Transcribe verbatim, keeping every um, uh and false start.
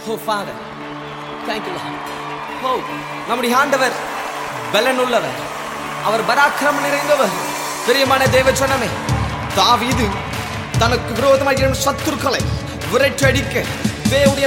Oh Father, thank you Lord. Oh, நம்முடைய ஆண்டவர் பலனுள்ளவர், அவர் பராக்கிரமம் நிறைந்தவர். பிரியமான தேவ ஜனமே, தாவீது தனக்கு விரோதமாக எழும் சத்துருக்களை விரட்டடிக்க தேவனுடைய